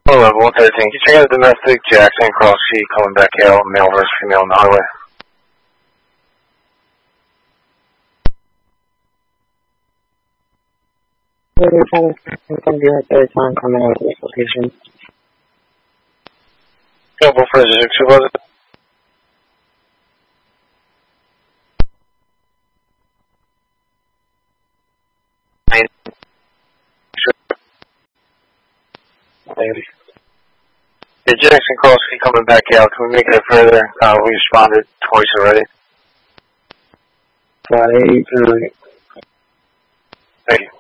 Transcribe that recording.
Hello, 113. Can you check out the domestic Jackson Cross Street coming back out, male versus female on the highway? We're trying to be our third time coming out to this location. Couple for 6, who was it? The Jackson Cross Street coming back out. Can we make it further? We responded twice already. Friday, Thank you.